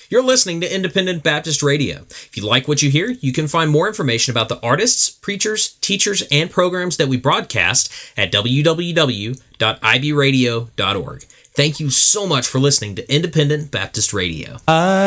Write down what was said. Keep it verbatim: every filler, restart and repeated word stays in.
You're listening to Independent Baptist Radio. If you like what you hear, you can find more information about the artists, preachers, teachers, and programs that we broadcast at w w w dot i b radio dot org. Thank you so much for listening to Independent Baptist Radio. I